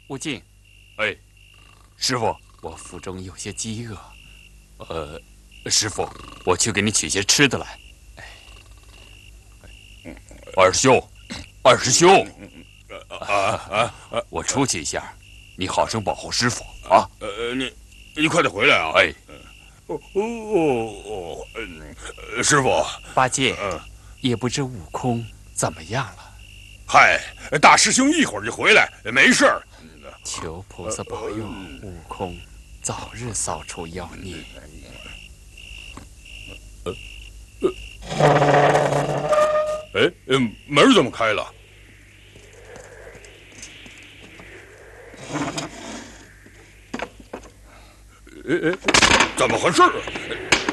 悟净， 哎，师傅， 我腹中有些饥饿。 师傅，我去给你取些吃的来。二师兄，二师兄，我出去一下，你好生保护师傅啊。 你快点回来啊！ 哎， 师傅， 八戒，也不知悟空怎么样了。 嗨，大师兄一会儿就回来，没事儿。 求菩萨保佑悟空早日扫除妖孽。 门怎么开了？怎么回事？